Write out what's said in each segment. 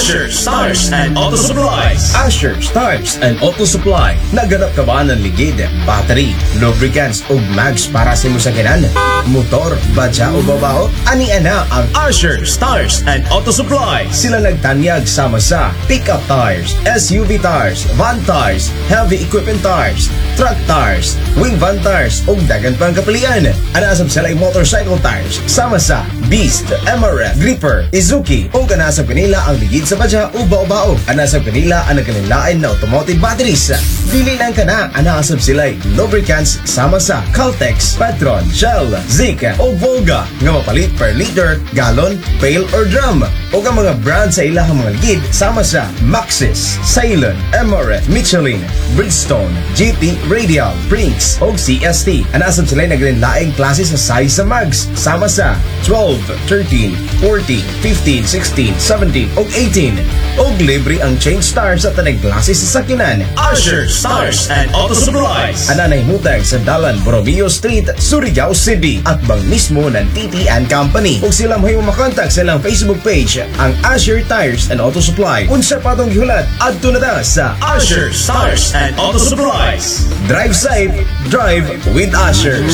Asher Tires and Auto Supplies. Asher Tires and Auto Supply. Naganap ka ba ng ligid, battery, lubricants o mags para sa imong sakyanan? Motor, badya o babaho? Ani ana ang Asher Tires and Auto Supplies. sila nagtanyag sama sa pickup tires, SUV tires, van tires, heavy equipment tires, truck tires, wing van tires o dagan pang kapilian. Anasab sila yung motorcycle tires sama sa Beast, MRF, Gripper, Izuki o kanasab kanila ang ligid sa badya o bao-bao. Anasab kanila ang nagkanilain na automotive batteries. Dili lang ka na, anasab sila lubricants sama sa Caltex, Petron, Shell, Zika o Volga nga mapalit per liter, gallon, pail or drum. O ang mga brand sa ilahang mga ligid sama sa Maxxis, Ceylon, MRF, Michelin, Bridgestone, GP, Radial, Brinks o CST. Anasab sila nagkanilaing klase sa size sa mags sama sa 12, 13, 14, 15, 16, 17 o 18. O libre ang change stars at tanay klase sa sakinan. Asher Tires and Auto Supplies. Ananay mutag sa Dalan Borromeo Street, Surigao City at bang mismo ng TT& Company. Kung sila mahiyo makontak sa ilang Facebook page ang Asher Tires and Auto Supply. Unsa pa itong gihulat adto na ta sa Asher Tires and Auto Supplies. Drive safe, drive with Ashers.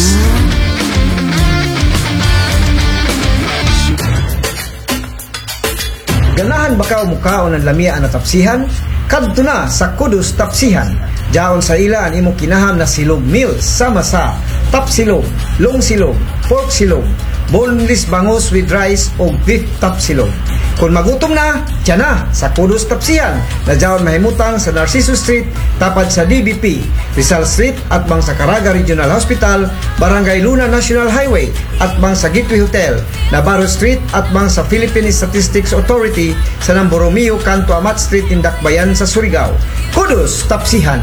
Ganahan ba ka mukaon ng lamia na tapsihan? Kadto na sa Kudus Tapsihan. Diyaon sa ila ang imong kinaham na silog meals sama sa tapsilog, long silog, pork silog, boneless bangus with rice o beef tapsilog. Kung magutom na, tiyan na sa Kudus Tapsihan na diyaon mahimutang sa Narciso Street tapad sa DBP, Rizal Street at bang sa Caraga Regional Hospital, Barangay Luna National Highway at bang sa Gateway Hotel, Navarro Street at bang sa Philippine Statistics Authority sa Borromeo Kanto Amat Street in Dakbayan sa Surigao. Kudus Tapsihan.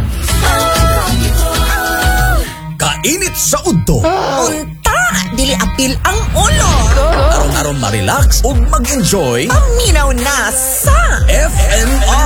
Kainit sa udto. Unta, dili apil ang ulo. Aron-aron ma-relax ug mag-enjoy. Paminaw na sa FNR.